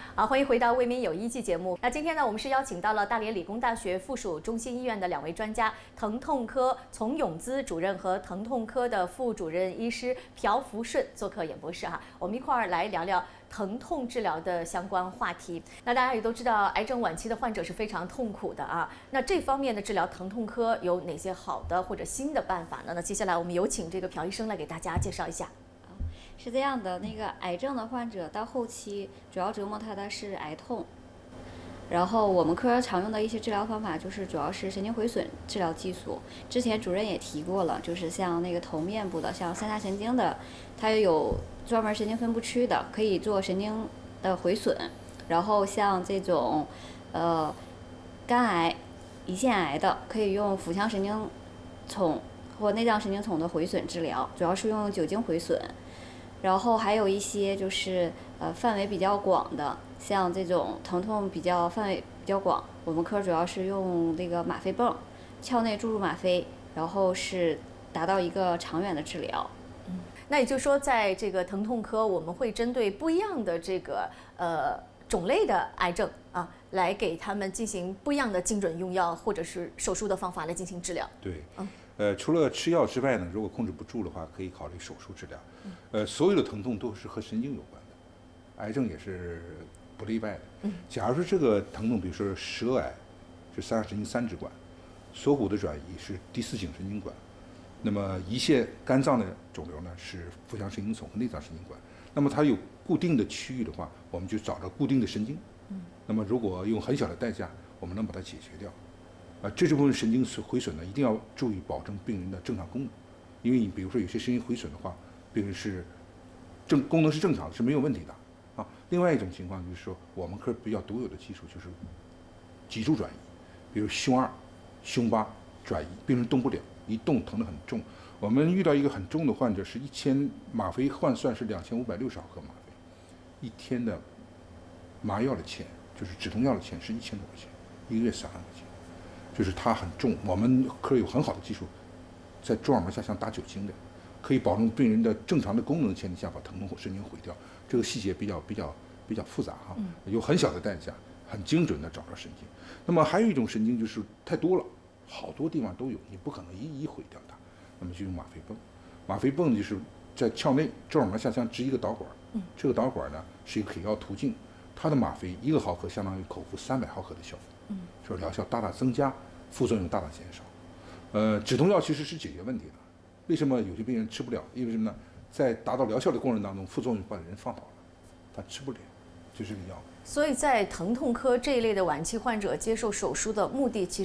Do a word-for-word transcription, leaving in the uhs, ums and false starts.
好，欢迎回到《为民有医记》节目。那今天呢，我们是邀请到了大连理工大学附属中心医院的两位专家，疼痛科丛永姿主任和疼痛科的副主任医师朴福顺做客演播室哈，我们一块儿来聊聊疼痛治疗的相关话题。那大家也都知道，癌症晚期的患者是非常痛苦的啊。那这方面的治疗，疼痛科有哪些好的或者新的办法呢？那接下来我们有请这个朴医生来给大家介绍一下。 是这样的，那个癌症的患者到后期主要折磨他的是癌痛，然后我们科常用的一些治疗方法就是主要是神经回损治疗技术。之前主任也提过了，就是像那个头面部的，像三叉神经的，它也有专门神经分布区的，可以做神经的回损。然后像这种呃肝癌、胰腺癌的，可以用腹腔神经丛或内脏神经丛的回损治疗，主要是用酒精回损。然后还有一些就是呃范围比较广的，像这种疼痛比较范围比较广，我们科主要是用那个吗啡泵，鞘内注入吗啡，然后是达到一个长远的治疗。 嗯，那也就是说，在这个疼痛科，我们会针对不一样的这个呃种类的癌症啊，来给他们进行不一样的精准用药或者是手术的方法来进行治疗。 对，嗯。呃，除了吃药之外呢，如果控制不住的话，可以考虑手术治疗。呃，所有的疼痛都是和神经有关的，癌症也是不例外的。假如说这个疼痛，比如说舌癌是三叉神经三指管，锁骨的转移是第四颈神经管，那么胰腺肝脏的肿瘤呢是腹腔神经丛和内脏神经管。那么它有固定的区域的话，我们就找到固定的神经。那么如果用很小的代价，我们能把它解决掉。啊，这部分神经毁损呢，一定要注意保证病人的正常功能，因为你比如说有些神经毁损的话，病人是正功能是正常的，是没有问题的啊。另外一种情况就是说，我们科比较独有的技术就是脊柱转移，比如胸二、胸八转移，病人动不了，一动疼得很重。我们遇到一个很重的患者，是一千吗啡换算是两千五百六十毫克吗啡，一天的麻药的钱就是止痛药的钱是一千多块钱，一个月三万块钱。就是它很重，我们科有很好的技术，在蛛网膜下像打酒精的，可以保证病人的正常的功能的前提下把疼痛神经毁掉。这个细节比较比较比较复杂哈，有很小的代价，很精准的找到神经。那么还有一种神经就是太多了，好多地方都有，你不可能一一毁掉它，那么就用吗啡泵。吗啡泵就是在鞘内蛛网膜下像织一个导管，这个导管呢是一个可药途径，它的吗啡一个毫克相当于口服三百毫克的效果。嗯，说疗效大大增加，副作用大大减少。呃，止痛药其实是解决问题的。为什么有些病人吃不了？因为什么呢？在达到疗效的过程当中，副作用把人放倒了，他吃不了，就这个药。 所以在疼痛科这一类的晚期患者接受手术的目的，其